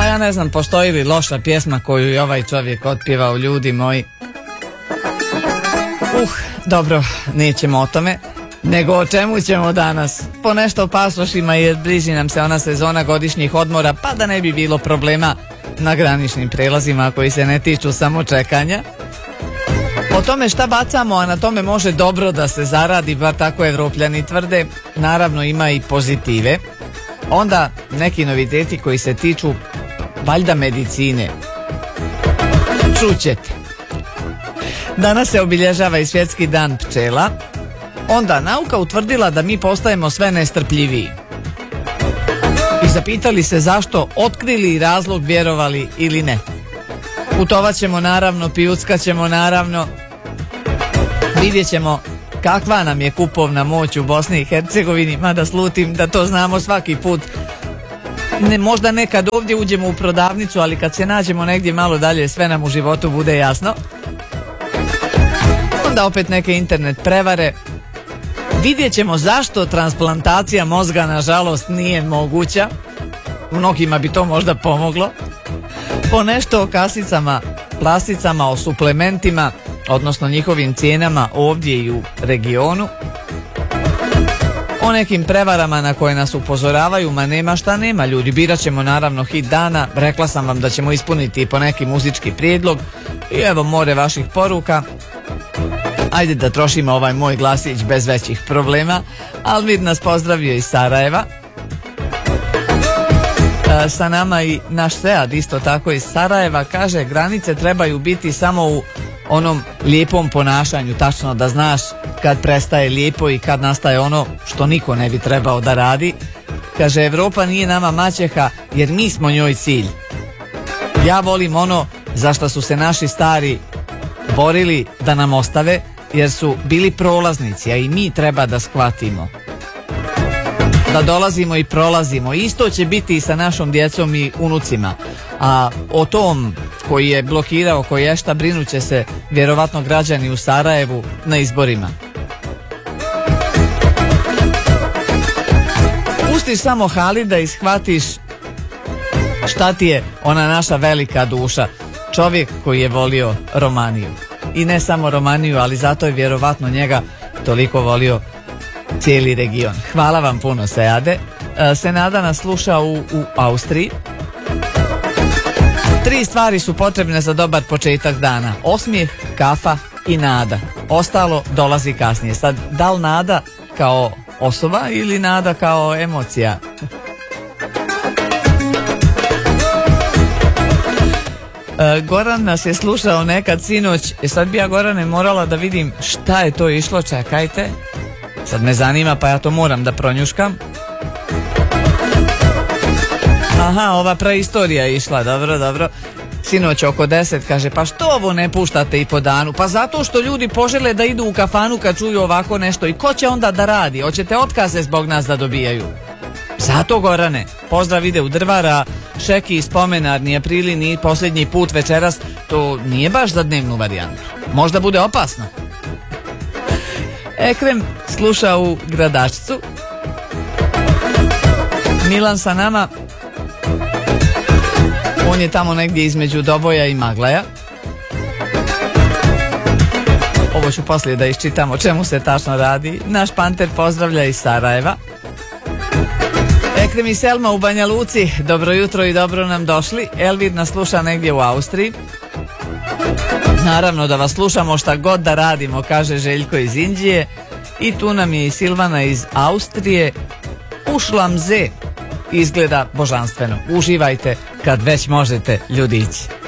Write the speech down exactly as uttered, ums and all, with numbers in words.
ja ne znam, postoji li loša pjesma koju je ovaj čovjek otpjevao, ljudi moji. Uh, dobro, nećemo o tome, nego o čemu ćemo danas. Po nešto o pasošima, jer bliži nam se ona sezona godišnjih odmora, pa da ne bi bilo problema na graničnim prelazima koji se ne tiču samo čekanja. O tome šta bacamo, a na tome može dobro da se zaradi, bar tako Evropljani tvrde, naravno ima i pozitive. Onda neki noviteti koji se tiču valjda medicine. Čućete. Danas se obilježava i svjetski dan pčela. Onda nauka utvrdila da mi postajemo sve nestrpljiviji. I zapitali se zašto, otkrili razlog, vjerovali ili ne. Putovat ćemo naravno, pijuckat ćemo naravno. Vidjet ćemo kakva nam je kupovna moć u Bosni i Hercegovini, mada slutim da to znamo svaki put. Ne, možda nekad ovdje uđemo u prodavnicu, ali kad se nađemo negdje malo dalje, sve nam u životu bude jasno. Onda opet neke internet prevare. Vidjet ćemo zašto transplantacija mozga nažalost nije moguća. Mnogima bi to možda pomoglo. Po nešto o kasicama, plasticama, o suplementima, odnosno njihovim cijenama ovdje i u regionu. O nekim prevarama na koje nas upozoravaju, ma nema šta nema ljudi. Birat ćemo naravno hit dana, rekla sam vam da ćemo ispuniti po neki muzički prijedlog. I evo more vaših poruka. Ajde da trošimo ovaj moj glasić bez većih problema. Alvid nas pozdravio iz Sarajeva. E, sa nama i naš Sead isto tako iz Sarajeva. Kaže, granice trebaju biti samo u onom lijepom ponašanju, tačno da znaš kad prestaje lijepo i kad nastaje ono što niko ne bi trebao da radi. Kaže, Evropa nije nama maćeha jer mi smo njoj cilj. Ja volim ono za što su se naši stari borili da nam ostave, jer su bili prolaznici, a i mi treba da shvatimo da dolazimo i prolazimo. Isto će biti i sa našom djecom i unucima. A o tom koji je blokirao, koji je šta, brinuće se vjerovatno građani u Sarajevu na izborima. Pustiš samo Halida i shvatiš šta ti je ona naša velika duša. Čovjek koji je volio Romaniju. I ne samo Romaniju, ali zato je vjerovatno njega toliko volio cijeli region. Hvala vam puno, Seade. Senada nas sluša u, u Austriji. Tri stvari su potrebne za dobar početak dana. Osmijeh, kafa i nada. Ostalo dolazi kasnije. Sad, da li nada kao osoba ili nada kao emocija? Goran nas je slušao nekad sinoć. E sad bi ja, Gorane, morala da vidim šta je to išlo. Čekajte. Sad me zanima, pa ja to moram da pronjuškam. Aha, ova preistorija je išla, dobro, dobro. Sinoć oko deset kaže, pa što ovo ne puštate i po danu? Pa zato što ljudi požele da idu u kafanu kad čuju ovako nešto. I ko će onda da radi? Hoćete otkaze zbog nas da dobijaju? Zato, Gorane, pozdrav ide u Drvara. Šeki i spomenar, ni aprili, ni posljednji put večeras. To nije baš za dnevnu varijantu. Možda bude opasno. Ekrem sluša u Gradačcu. Milan sa nama. On je tamo negdje između Doboja i Maglaja. Ovo ću poslije da iščitam o čemu se tačno radi. Naš Panter pozdravlja iz Sarajeva. Ekrem i Selma u Banja Luci. Dobro jutro i dobro nam došli. Elvid nas sluša negdje u Austriji. Naravno da vas slušamo šta god da radimo, kaže Željko iz Indije. I tu nam je i Silvana iz Austrije. Ušlam ze. Izgleda božanstveno. Uživajte kad već možete, ljudići.